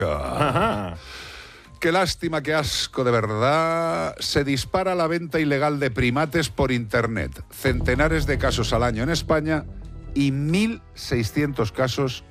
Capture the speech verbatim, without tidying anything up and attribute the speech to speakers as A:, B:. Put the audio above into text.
A: Ajá.
B: Qué lástima, qué asco, de verdad. Se dispara la venta ilegal de primates por Internet. Centenares de casos al año en España y mil seiscientos casos